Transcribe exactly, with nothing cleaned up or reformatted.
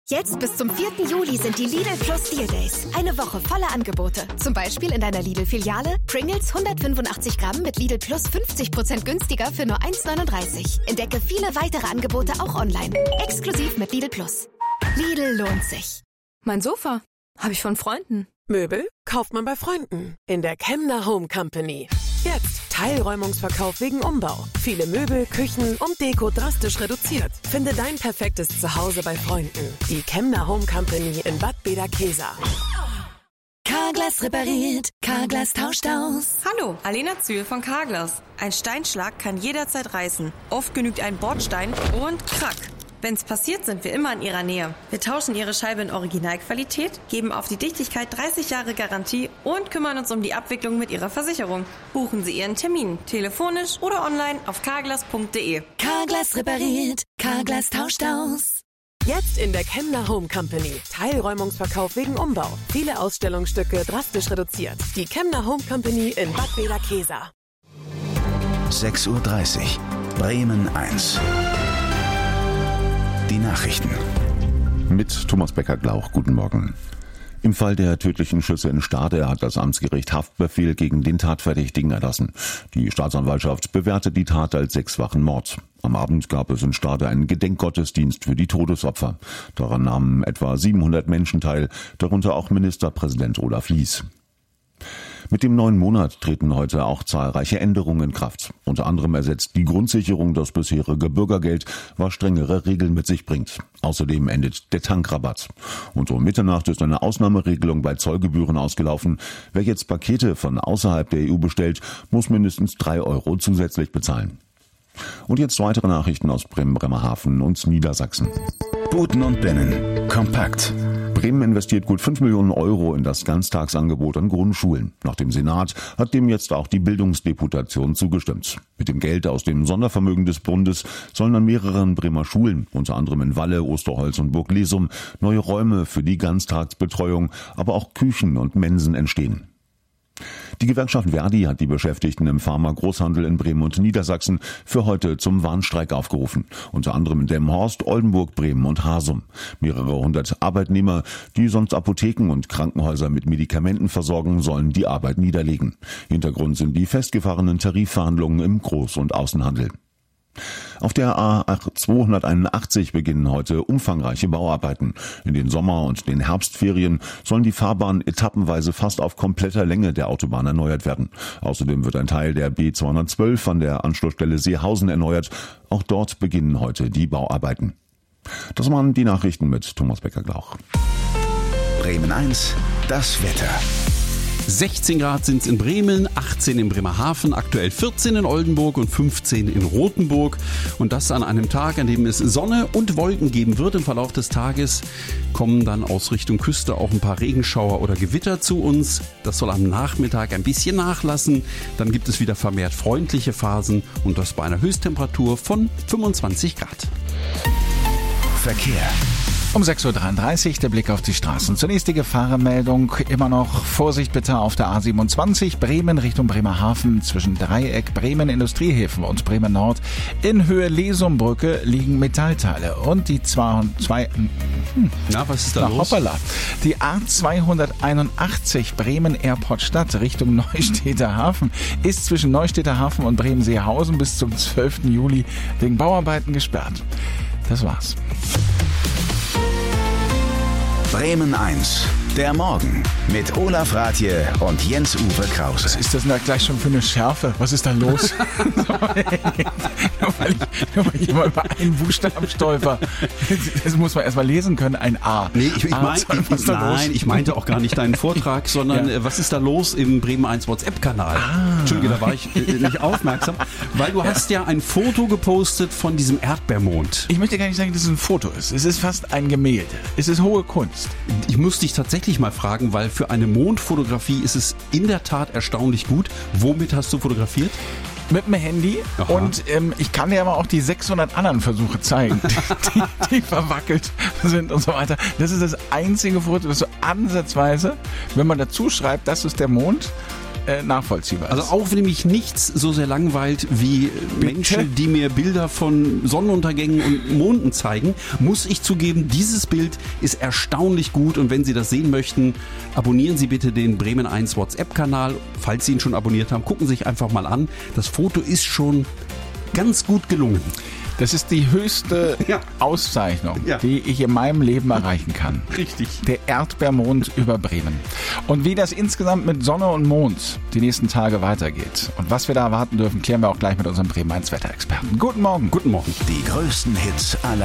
Jetzt bis zum vierten Juli sind die Lidl Plus Deal Days. Eine Woche voller Angebote. Zum Beispiel in deiner Lidl-Filiale Pringles hundertfünfundachtzig Gramm mit Lidl Plus fünfzig Prozent günstiger für nur eins neununddreißig. Entdecke viele weitere Angebote auch online. Exklusiv mit Lidl Plus. Lidl lohnt sich. Mein Sofa habe ich von Freunden. Möbel kauft man bei Freunden in der Kemner Home Company. Jetzt Teilräumungsverkauf wegen Umbau. Viele Möbel, Küchen und Deko drastisch reduziert. Finde dein perfektes Zuhause bei Freunden. Die Kemner Home Company in Bad Bederkesa. Carglass repariert, Carglass tauscht aus. Hallo, Alena Zühl von Carglass. Ein Steinschlag kann jederzeit reißen. Oft genügt ein Bordstein und krack. Wenn's passiert, sind wir immer in Ihrer Nähe. Wir tauschen Ihre Scheibe in Originalqualität, geben auf die Dichtigkeit dreißig Jahre Garantie und kümmern uns um die Abwicklung mit Ihrer Versicherung. Buchen Sie Ihren Termin, telefonisch oder online auf carglass punkt de. Carglass repariert, Carglass tauscht aus. Jetzt in der Kemner Home Company. Teilräumungsverkauf wegen Umbau. Viele Ausstellungsstücke drastisch reduziert. Die Kemner Home Company in Bad Bederkesa. sechs Uhr dreißig. Bremen eins. Die Nachrichten. Mit Thomas Becker-Glauch. Guten Morgen. Im Fall der tödlichen Schüsse in Stade hat das Amtsgericht Haftbefehl gegen den Tatverdächtigen erlassen. Die Staatsanwaltschaft bewertet die Tat als sechsfachen Mord. Am Abend gab es in Stade einen Gedenkgottesdienst für die Todesopfer. Daran nahmen etwa siebenhundert Menschen teil, darunter auch Ministerpräsident Olaf Lies. Mit dem neuen Monat treten heute auch zahlreiche Änderungen in Kraft. Unter anderem ersetzt die Grundsicherung das bisherige Bürgergeld, was strengere Regeln mit sich bringt. Außerdem endet der Tankrabatt. Und um Mitternacht ist eine Ausnahmeregelung bei Zollgebühren ausgelaufen. Wer jetzt Pakete von außerhalb der E U bestellt, muss mindestens drei Euro zusätzlich bezahlen. Und jetzt weitere Nachrichten aus Bremen, Bremerhaven und Niedersachsen. Buten und Binnen. Kompakt. Bremen investiert gut fünf Millionen Euro in das Ganztagsangebot an Grundschulen. Nach dem Senat hat dem jetzt auch die Bildungsdeputation zugestimmt. Mit dem Geld aus dem Sondervermögen des Bundes sollen an mehreren Bremer Schulen, unter anderem in Walle, Osterholz und Burg Lesum, neue Räume für die Ganztagsbetreuung, aber auch Küchen und Mensen entstehen. Die Gewerkschaft Verdi hat die Beschäftigten im Pharma-Großhandel in Bremen und Niedersachsen für heute zum Warnstreik aufgerufen. Unter anderem in Delmenhorst, Oldenburg, Bremen und Hasum. Mehrere hundert Arbeitnehmer, die sonst Apotheken und Krankenhäuser mit Medikamenten versorgen, sollen die Arbeit niederlegen. Hintergrund sind die festgefahrenen Tarifverhandlungen im Groß- und Außenhandel. Auf der A zweihunderteinundachtzig beginnen heute umfangreiche Bauarbeiten. In den Sommer- und den Herbstferien sollen die Fahrbahnen etappenweise fast auf kompletter Länge der Autobahn erneuert werden. Außerdem wird ein Teil der B zweihundertzwölf an der Anschlussstelle Seehausen erneuert. Auch dort beginnen heute die Bauarbeiten. Das waren die Nachrichten mit Thomas Becker-Glauch. Bremen eins. Das Wetter. sechzehn Grad sind es in Bremen, achtzehn in Bremerhaven, aktuell vierzehn in Oldenburg und fünfzehn in Rothenburg. Und das an einem Tag, an dem es Sonne und Wolken geben wird. Im Verlauf des Tages kommen dann aus Richtung Küste auch ein paar Regenschauer oder Gewitter zu uns. Das soll am Nachmittag ein bisschen nachlassen. Dann gibt es wieder vermehrt freundliche Phasen und das bei einer Höchsttemperatur von fünfundzwanzig Grad. Verkehr. Um sechs Uhr dreiunddreißig der Blick auf die Straßen. Zunächst die Gefahrenmeldung. Immer noch Vorsicht bitte auf der A siebenundzwanzig Bremen Richtung Bremerhaven zwischen Dreieck, Bremen Industriehäfen und Bremen Nord. In Höhe Lesumbrücke liegen Metallteile und die zwei, zwei hm, Na, was ist da na, los? Hoppala. Die A zweihunderteinundachtzig Bremen Airport Stadt Richtung Neustädter Hafen ist zwischen Neustädter Hafen und Bremen-Seehausen bis zum zwölften Juli wegen Bauarbeiten gesperrt. Das war's. Bremen eins. Der Morgen mit Olaf Rathje und Jens-Uwe Krause. Was ist das denn da gleich schon für eine Schärfe? Was ist da los? nur, weil ich, nur weil ich immer über einen Buchstaben stolper. Das muss man erst mal lesen können, ein A. Nee, ich, ich A, mein, was ist da nein, los? ich meinte auch gar nicht deinen Vortrag, sondern Ja. äh, was ist da los im Bremen eins WhatsApp-Kanal? Ah. Entschuldige, da war ich äh, nicht aufmerksam, weil du hast ja ein Foto gepostet von diesem Erdbeermond. Ich möchte gar nicht sagen, dass es ein Foto ist. Es ist fast ein Gemälde. Es ist hohe Kunst. Ich muss dich tatsächlich mal fragen, weil für eine Mondfotografie ist es in der Tat erstaunlich gut. Womit hast du fotografiert? Mit dem Handy. Aha. Und ähm, ich kann dir aber auch die sechshundert anderen Versuche zeigen, die, die verwackelt sind und so weiter. Das ist das einzige Foto, das so ansatzweise, wenn man dazu schreibt, das ist der Mond, äh, nachvollziehbar ist. Also auch wenn mich nichts so sehr langweilt wie Bitte? Menschen, die mir Bilder von Sonnenuntergängen und Monden zeigen, muss ich zugeben, dieses Bild ist erstaunlich gut und wenn Sie das sehen möchten, abonnieren Sie bitte den Bremen eins WhatsApp-Kanal. Falls Sie ihn schon abonniert haben, gucken Sie sich einfach mal an. Das Foto ist schon ganz gut gelungen. Das ist die höchste Ja. Auszeichnung, Ja. die ich in meinem Leben erreichen kann. Richtig. Der Erdbeermond über Bremen. Und wie das insgesamt mit Sonne und Mond die nächsten Tage weitergeht und was wir da erwarten dürfen, klären wir auch gleich mit unserem Bremen eins Wetterexperten. Guten Morgen. Guten Morgen. Die größten Hits aller